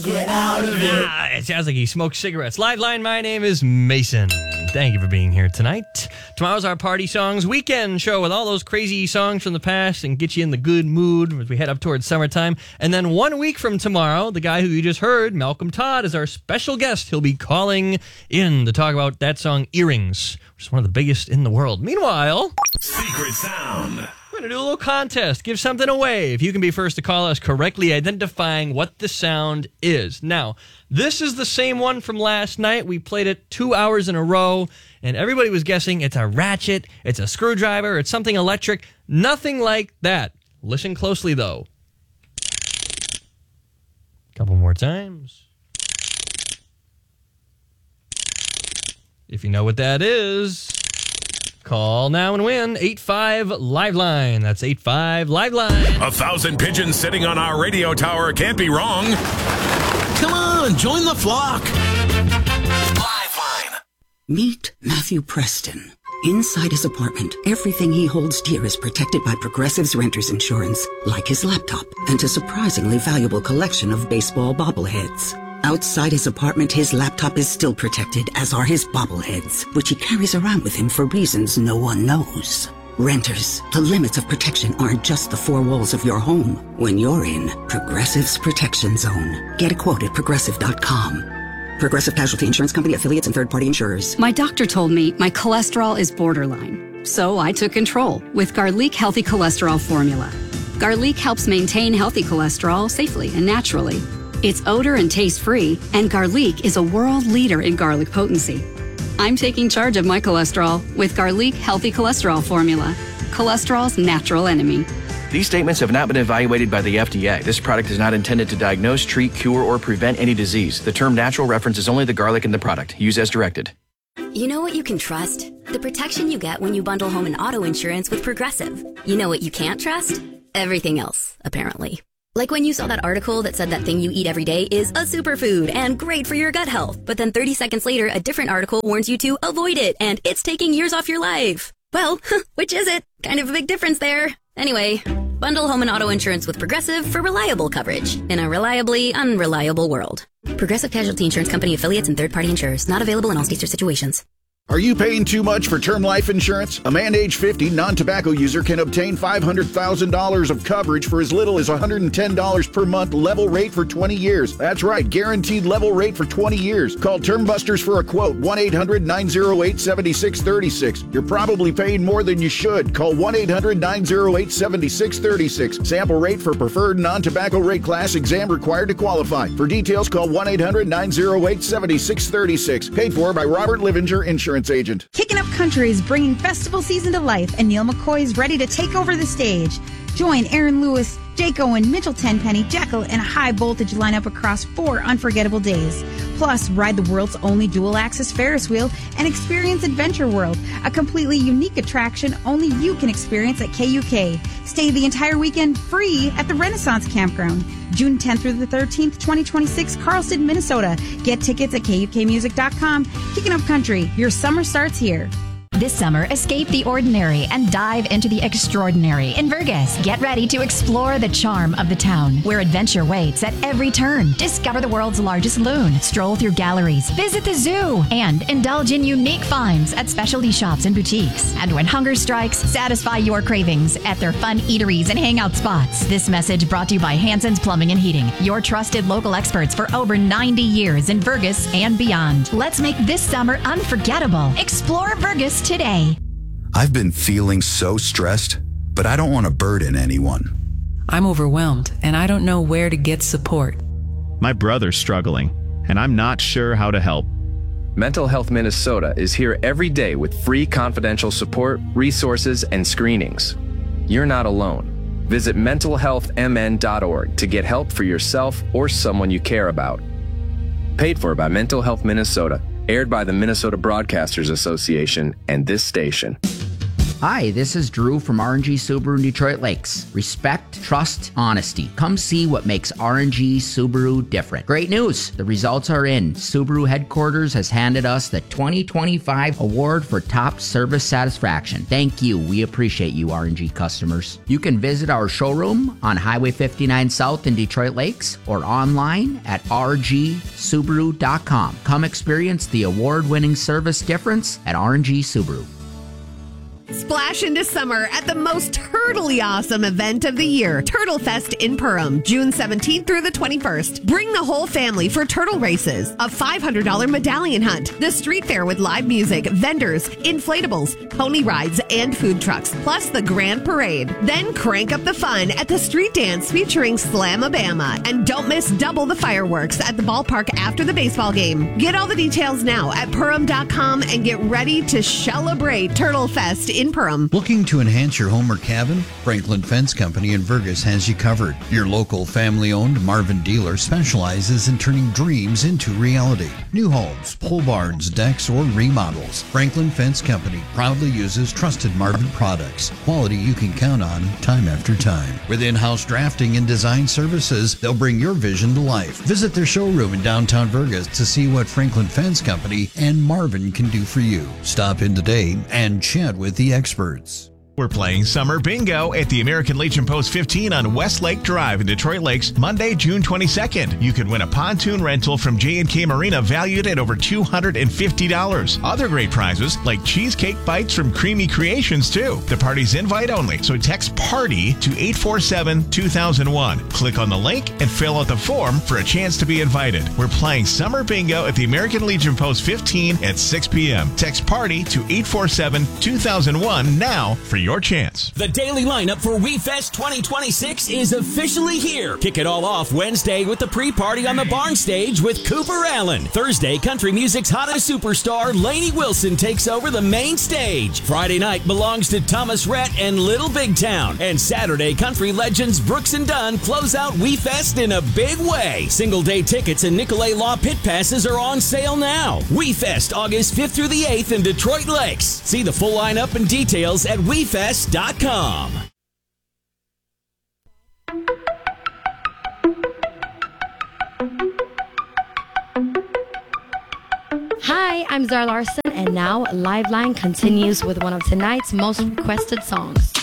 Get out of it. It sounds like he smokes cigarettes. Liveline, my name is Mason. Thank you for being here tonight. Tomorrow's our Party Songs weekend show with all those crazy songs from the past and get you in the good mood as we head up towards summertime. And then 1 week from tomorrow, the guy who you just heard, Malcolm Todd, is our special guest. He'll be calling in to talk about that song, Earrings, which is one of the biggest in the world. Meanwhile, Secret Sound. we're going to do a little contest. Give something away if you can be first to call us correctly identifying what the sound is. Now, this is the same one from last night. We played it 2 hours in a row, and everybody was guessing it's a ratchet, it's a screwdriver, it's something electric. Nothing like that. Listen closely, though. Couple more times. If you know what that is, call now and win. 85-LIVELINE. That's 85-LIVELINE. 1,000 pigeons sitting on our radio tower can't be wrong. Come on, join the flock. Liveline. Meet Matthew Preston. Inside his apartment, everything he holds dear is protected by Progressive's renter's insurance, like his laptop and a surprisingly valuable collection of baseball bobbleheads. Outside his apartment, his laptop is still protected, as are his bobbleheads, which he carries around with him for reasons no one knows. Renters, the limits of protection aren't just the four walls of your home. When you're in Progressive's Protection Zone, get a quote at Progressive.com. Progressive Casualty Insurance Company, affiliates, and third-party insurers. My doctor told me my cholesterol is borderline, so I took control with Garlic Healthy Cholesterol Formula. Garlic helps maintain healthy cholesterol safely and naturally. It's odor and taste-free, and Garlic is a world leader in garlic potency. I'm taking charge of my cholesterol with Garlic Healthy Cholesterol Formula, cholesterol's natural enemy. These statements have not been evaluated by the FDA. This product is not intended to diagnose, treat, cure, or prevent any disease. The term natural references only the garlic in the product. Use as directed. You know what you can trust? The protection you get when you bundle home and auto insurance with Progressive. You know what you can't trust? Everything else, apparently. Like when you saw that article that said that thing you eat every day is a superfood and great for your gut health, but then 30 seconds later, a different article warns you to avoid it and it's taking years off your life. Well, which is it? Kind of a big difference there. Anyway, bundle home and auto insurance with Progressive for reliable coverage in a reliably unreliable world. Progressive Casualty Insurance Company, affiliates, and third-party insurers. Not available in all states or situations. Are you paying too much for term life insurance? A man age 50 non-tobacco user can obtain $500,000 of coverage for as little as $110 per month, level rate for 20 years. That's right, guaranteed level rate for 20 years. Call Term Busters for a quote, 1-800-908-7636. You're probably paying more than you should. Call 1-800-908-7636. Sample rate for preferred non-tobacco rate class, exam required to qualify. For details, call 1-800-908-7636. Paid for by Robert Livinger Insurance Agent. Kicking Up Country is bringing festival season to life, and Neil McCoy is ready to take over the stage. Join Aaron Lewis, Jake Owen, Mitchell Tenpenny, Jekyll, and a high voltage lineup across 4 unforgettable days. Plus, ride the world's only dual-axis Ferris wheel and experience Adventure World, a completely unique attraction only you can experience at KUK. Stay the entire weekend free at the Renaissance Campground. June 10th through the 13th, 2026, Carlston, Minnesota. Get tickets at KUKmusic.com. Kicking Up Country, your summer starts here. This summer, escape the ordinary and dive into the extraordinary in Vergas. Get ready to explore the charm of the town, where adventure waits at every turn. Discover the world's largest loon, stroll through galleries, visit the zoo, and indulge in unique finds at specialty shops and boutiques. And when hunger strikes, satisfy your cravings at their fun eateries and hangout spots. This message brought to you by Hanson's Plumbing and Heating, your trusted local experts for over 90 years in Vergas and beyond. Let's make this summer unforgettable. Explore Vergas today. I've been feeling so stressed, but I don't want to burden anyone. I'm overwhelmed, and I don't know where to get support. My brother's struggling, and I'm not sure how to help. Mental Health Minnesota is here every day with free confidential support, resources, and screenings. You're not alone. Visit mentalhealthmn.org to get help for yourself or someone you care about. Paid for by Mental Health Minnesota. Aired by the Minnesota Broadcasters Association and this station. Hi, this is Drew from RNG Subaru in Detroit Lakes. Respect, trust, honesty. Come see what makes RNG Subaru different. Great news! The results are in. Subaru headquarters has handed us the 2025 award for top service satisfaction. Thank you. We appreciate you, RNG customers. You can visit our showroom on Highway 59 South in Detroit Lakes or online at rgsubaru.com. Come experience the award-winning service difference at RNG Subaru. Splash into summer at the most turtly awesome event of the year, Turtle Fest in Perham, June 17th through the 21st. Bring the whole family for turtle races, a $500 medallion hunt, the street fair with live music, vendors, inflatables, pony rides, and food trucks, plus the grand parade. Then crank up the fun at the street dance featuring Slamabama. And don't miss double the fireworks at the ballpark after the baseball game. Get all the details now at Perham.com and get ready to celebrate Turtle Fest in Perham. Looking to enhance your home or cabin? Franklin Fence Company in Vergas has you covered. Your local family-owned Marvin dealer specializes in turning dreams into reality. New homes, pole barns, decks, or remodels. Franklin Fence Company proudly uses trusted Marvin products. Quality you can count on time after time. With in-house drafting and design services, they'll bring your vision to life. Visit their showroom in downtown Vergas to see what Franklin Fence Company and Marvin can do for you. Stop in today and chat with the experts. We're playing Summer Bingo at the American Legion Post 15 on Westlake Drive in Detroit Lakes, Monday, June 22nd. You could win a pontoon rental from J&K Marina valued at over $250. Other great prizes like cheesecake bites from Creamy Creations, too. The party's invite only, so text PARTY to 847-2001. Click on the link and fill out the form for a chance to be invited. We're playing Summer Bingo at the American Legion Post 15 at 6 p.m. Text PARTY to 847-2001 now for your chance. The daily lineup for WeFest 2026 is officially here. Kick it all off Wednesday with the pre-party on the barn stage with Cooper Allen. Thursday, country music's hottest superstar, Lainey Wilson, takes over the main stage. Friday night belongs to Thomas Rhett and Little Big Town. And Saturday, country legends Brooks and Dunn close out WeFest in a big way. Single day tickets and Nicolay Law pit passes are on sale now. WeFest, August 5th through the 8th in Detroit Lakes. See the full lineup and details at WeFest.com. Hi, I'm Zara Larson, and now Liveline continues with one of tonight's most requested songs.